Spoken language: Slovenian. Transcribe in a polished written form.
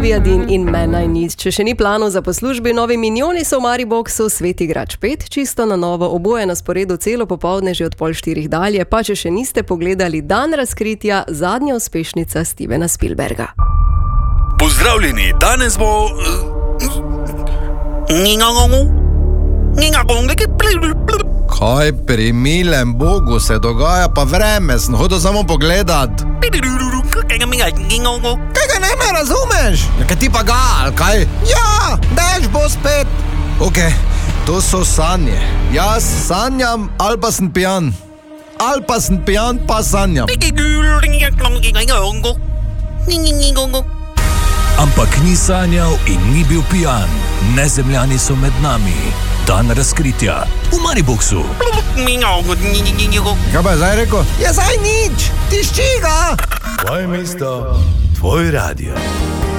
Viadin in Man I Need. Če še ni planov za poslužbi, novi Minioni so v Mariboxu, Svet igrač 5, čisto na novo, oboje na sporedu celo popoldne že od 3:30 dalje, pa če še niste pogledali Dan razkritja, zadnja uspešnica Stevena Spielberga. Pozdravljeni, danes bo... Kaj pri milem Bogu se dogaja, pa vreme, sem hodil samo pogledat. Kaj ga ne me razumeš? Kaj ti pa ga, ali kaj? Ja, dež bo spet. Ok, to so sanje. Jaz sanjam, ali pa sem pijan. Ali pa sem pijan, pa sanjam. Ampak ni sanjal in ni bil pijan. Nezemljani so med nami. Dan razkritja v Mariboxu. Kaj pa je zdaj rekel? Je zdaj nič, tišči ga. Tvoje mesto, tvoj radio.